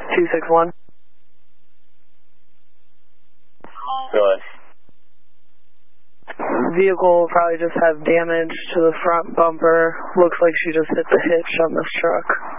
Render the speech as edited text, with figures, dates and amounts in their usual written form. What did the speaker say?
261. Go ahead. Vehicle will probably just have damage to the front bumper. Looks like she just hit the hitch on this truck.